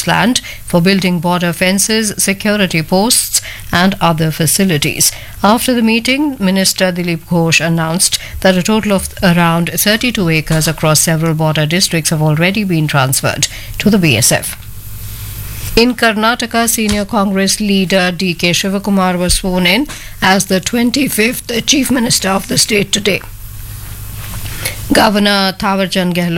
this land for building border fences, security posts and other facilities. After the meeting, Minister Dilip Ghosh announced that a total of around 32 acres across several border districts have already been transferred to the BSF. In Karnataka, senior Congress leader D.K. Shivakumar was sworn in as the 25th Chief Minister of the state today. Governor Thawarchand Gehlot